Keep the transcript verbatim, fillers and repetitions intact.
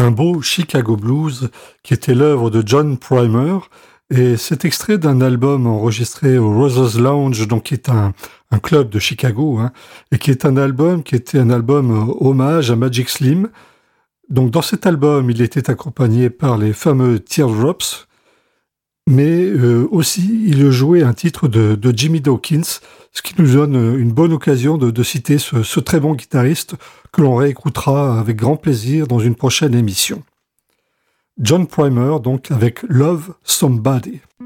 un beau Chicago Blues qui était l'œuvre de John Primer. Et c'est extrait d'un album enregistré au Roses Lounge, donc qui est un, un club de Chicago, hein, et qui est un album qui était un album euh, hommage à Magic Slim. Donc dans cet album, il était accompagné par les fameux Teardrops, mais euh, aussi il jouait un titre de, de Jimmy Dawkins, ce qui nous donne une bonne occasion de, de citer ce, ce très bon guitariste que l'on réécoutera avec grand plaisir dans une prochaine émission. John Primer, donc, avec Love Somebody.